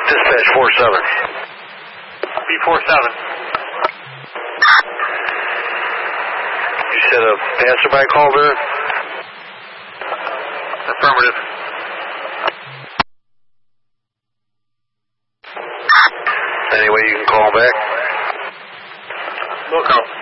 Dispatch 47. B47. You said a passerby called in? Affirmative. Any way you can call back? Look out.